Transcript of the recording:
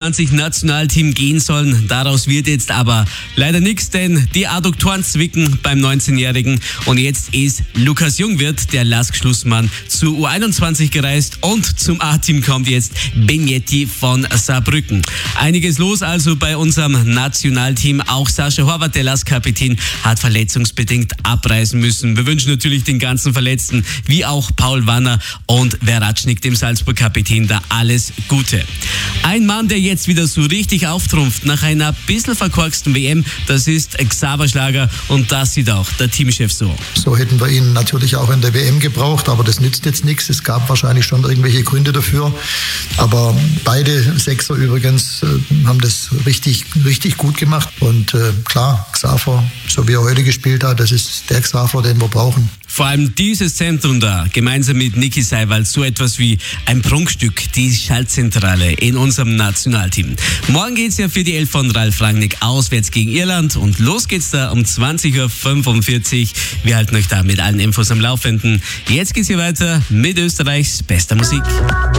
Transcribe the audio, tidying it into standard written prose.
U21-Nationalteam gehen sollen. Daraus wird jetzt aber leider nichts, denn die Adduktoren zwicken beim 19-Jährigen. Und jetzt ist Lukas Jungwirth, der LASK-Schlussmann, zur U21 gereist und zum A-Team kommt jetzt Benjetti von Saarbrücken. Einiges los also bei unserem Nationalteam. Auch Sascha Horvath, der LASK-Kapitän, hat verletzungsbedingt abreisen müssen. Wir wünschen natürlich den ganzen Verletzten, wie auch Paul Wanner und Veratschnik, dem Salzburg-Kapitän, da alles Gute. Ein Mann, der jetzt wieder so richtig auftrumpft nach einer bisschen verkorksten WM, das ist Xaver Schlager und das sieht auch der Teamchef so. So hätten wir ihn natürlich auch in der WM gebraucht, aber das nützt jetzt nichts. Es gab wahrscheinlich schon irgendwelche Gründe dafür, aber beide Sechser übrigens haben das richtig gut gemacht und klar, Xaver, so wie er heute gespielt hat, das ist der Xaver, den wir brauchen. Vor allem dieses Zentrum da, gemeinsam mit Niki Seiwald, so etwas wie ein Prunkstück, die Schaltzentrale in unserem Nationalteam. Morgen geht's ja für die Elf von Ralf Rangnick auswärts gegen Irland und los geht's da um 20.45 Uhr. Wir halten euch da mit allen Infos am Laufenden. Jetzt geht's hier weiter mit Österreichs bester Musik.